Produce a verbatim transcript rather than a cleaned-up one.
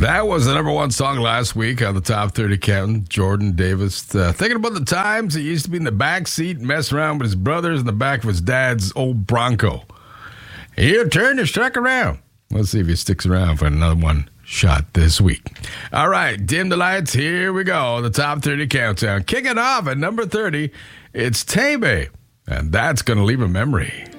That was the number one song last week on the Top thirty Countdown. Jordan Davis uh, thinking about the times he used to be in the back seat and mess around with his brothers in the back of his dad's old Bronco. He'll turn his truck around. Let's see if he sticks around for another one shot this week. All right, dim the lights. Here we go. The Top thirty Countdown. Kicking off at number thirty, it's Tebe, and that's going to leave a memory.